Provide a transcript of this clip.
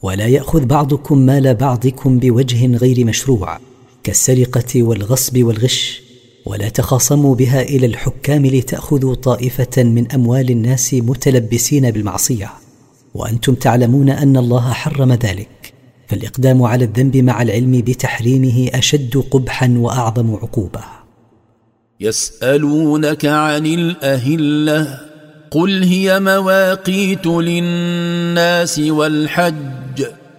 ولا يأخذ بعضكم مال بعضكم بوجه غير مشروع كالسرقة والغصب والغش، ولا تخاصموا بها إلى الحكام لتأخذوا طائفة من أموال الناس متلبسين بالمعصية وأنتم تعلمون أن الله حرم ذلك، فالإقدام على الذنب مع العلم بتحريمه أشد قبحا وأعظم عقوبة. يسألونك عن الأهلة قل هي مواقيت للناس والحج